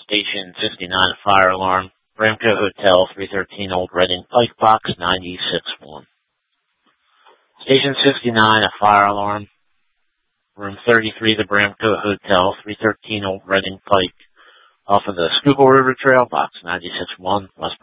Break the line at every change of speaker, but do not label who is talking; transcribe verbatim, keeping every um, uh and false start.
Station sixty-nine, a fire alarm. Bramco Hotel, three thirteen Old Reading Pike, box ninety-six one. Station sixty-nine, a fire alarm. Room thirty-three, the Bramco Hotel, three thirteen Old Reading Pike, off of the Schuylkill River Trail, box ninety-six one, West